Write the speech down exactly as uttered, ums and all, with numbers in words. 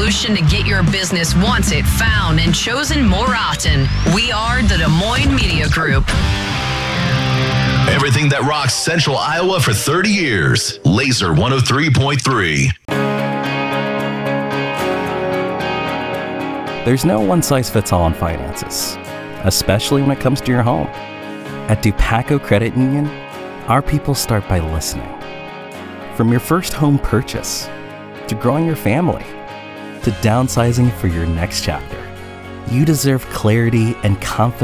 solution to get your business wanted, found, and chosen more often. We are the Des Moines Media Group. Everything that rocks Central Iowa for thirty years. Laser one oh three point three. There's no one-size-fits-all in finances, especially when it comes to your home. At Dupaco Credit Union, our people start by listening. From your first home purchase, to growing your family, to downsizing for your next chapter, you deserve clarity and confidence